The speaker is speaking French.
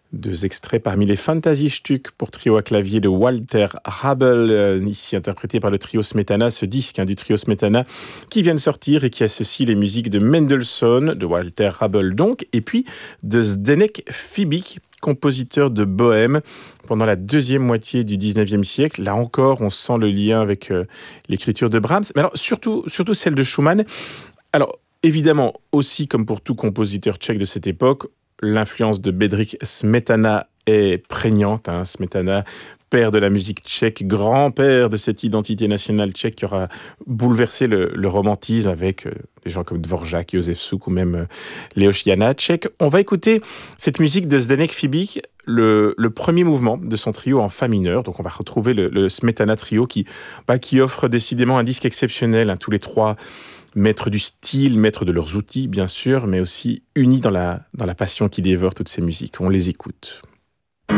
Deux extraits parmi les Fantasy-Stück pour trio à clavier de Walter Rabel, ici interprété par le trio Smetana, ce disque du trio Smetana qui vient de sortir et qui associe les musiques de Mendelssohn, de Walter Rabel donc, et puis de Zdeněk Fibić, compositeur de bohème pendant la deuxième moitié du 19e siècle. Là encore, on sent le lien avec l'écriture de Brahms, mais alors surtout celle de Schumann. Alors, évidemment, aussi comme pour tout compositeur tchèque de cette époque, l'influence de Bedřich Smetana est prégnante. Smetana, père de la musique tchèque, grand-père de cette identité nationale tchèque qui aura bouleversé le romantisme avec des gens comme Dvořák, Josef Suk ou même Leoš Janáček. On va écouter cette musique de Zdeněk Fibić, le premier mouvement de son trio en fa mineur. Donc on va retrouver le Smetana trio qui offre décidément un disque exceptionnel, tous les trois maîtres du style, maîtres de leurs outils bien sûr, mais aussi unis dans la passion qui dévore toutes ces musiques. On les écoute.